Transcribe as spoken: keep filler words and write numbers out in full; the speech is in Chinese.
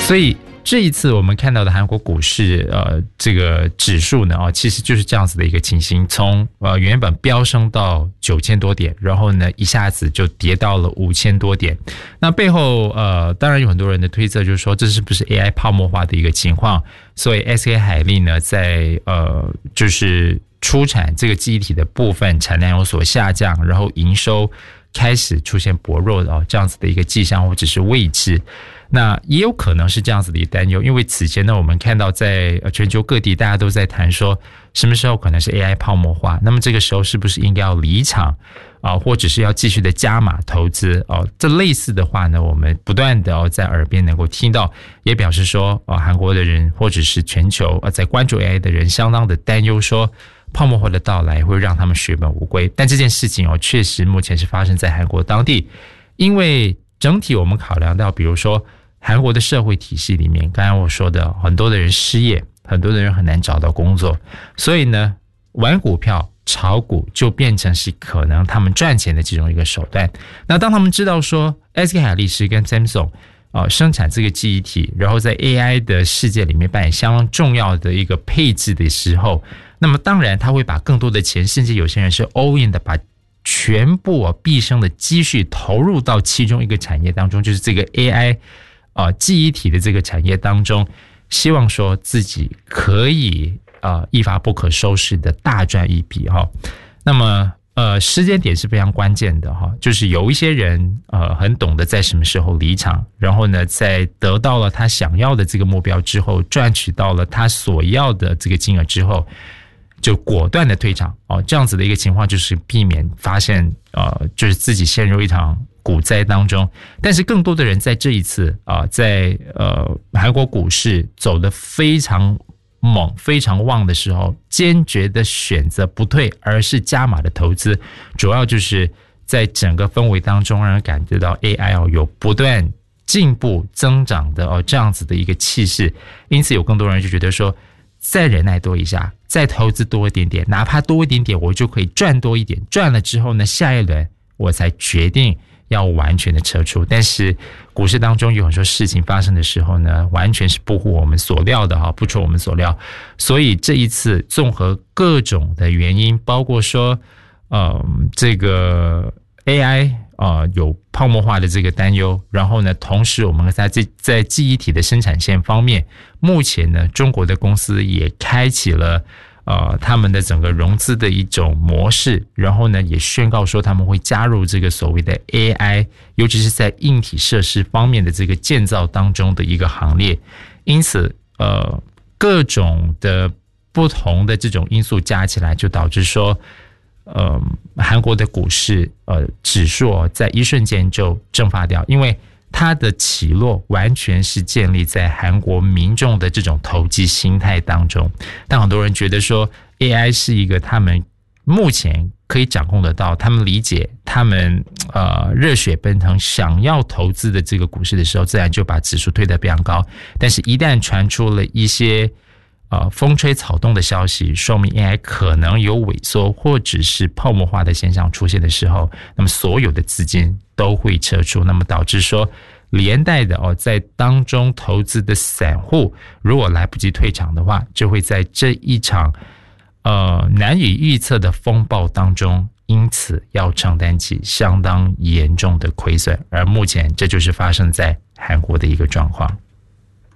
所以这一次我们看到的韩国股市呃这个指数呢哦，其实就是这样子的一个情形，从呃原本飙升到九千多点，然后呢一下子就跌到了五千多点。那背后呃当然有很多人的推测就是说这是不是 A I 泡沫化的一个情况，所以 S K 海力呢在呃就是出产这个记忆体的部分产量有所下降，然后营收开始出现薄弱的、哦、这样子的一个迹象或者是位置。那也有可能是这样子的一个担忧，因为此前呢我们看到在全球各地大家都在谈说什么时候可能是 A I 泡沫化，那么这个时候是不是应该要离场啊，或者是要继续的加码投资哦？这类似的话呢我们不断的、哦、在耳边能够听到，也表示说、哦、韩国的人或者是全球、呃、在关注 A I 的人相当的担忧，说泡沫化的到来会让他们血本无归。但这件事情哦，确实目前是发生在韩国当地，因为整体我们考量到比如说韩国的社会体系里面，刚才我说的很多的人失业，很多的人很难找到工作，所以呢玩股票炒股就变成是可能他们赚钱的其中一个手段。那当他们知道说 S K 海力士跟 Samsung、呃、生产这个记忆体，然后在 A I 的世界里面扮演相当重要的一个配置的时候，那么当然他会把更多的钱，甚至有些人是 all in 的，把全部、啊、毕生的积蓄投入到其中一个产业当中，就是这个 A I、呃、记忆体的这个产业当中，希望说自己可以、呃、一发不可收拾的大赚一笔、哦、那么呃，时间点是非常关键的、哦、就是有一些人呃很懂得在什么时候离场，然后呢在得到了他想要的这个目标之后，赚取到了他所要的这个金额之后，就果断的退场、哦、这样子的一个情况，就是避免发现呃，就是自己陷入一场股灾当中。但是更多的人在这一次啊、呃，在呃韩国股市走得非常猛、非常旺的时候，坚决的选择不退，而是加码的投资，主要就是在整个氛围当中让人感觉到 A I、哦、有不断进步增长的、哦、这样子的一个气势。因此有更多人就觉得说，再忍耐多一下，再投资多一点点，哪怕多一点点我就可以赚多一点，赚了之后呢下一轮我才决定要完全的撤出。但是股市当中有很多事情发生的时候呢，完全是不乎我们所料的，不出我们所料。所以这一次综合各种的原因，包括说呃，这个 A I呃，有泡沫化的这个担忧，然后呢同时我们在在记忆体的生产线方面，目前呢中国的公司也开启了呃他们的整个融资的一种模式，然后呢也宣告说他们会加入这个所谓的 A I， 尤其是在硬体设施方面的这个建造当中的一个行列。因此呃各种的不同的这种因素加起来，就导致说呃，韩国的股市呃指数、哦、在一瞬间就蒸发掉，因为它的起落完全是建立在韩国民众的这种投机心态当中。但很多人觉得说 A I 是一个他们目前可以掌控得到，他们理解，他们呃热血奔腾想要投资的这个股市的时候，自然就把指数推得非常高。但是一旦传出了一些呃，风吹草动的消息，说明 A I 可能有萎缩或者是泡沫化的现象出现的时候，那么所有的资金都会撤出，那么导致说连带的哦，在当中投资的散户如果来不及退场的话，就会在这一场呃难以预测的风暴当中，因此要承担起相当严重的亏损。而目前这就是发生在韩国的一个状况。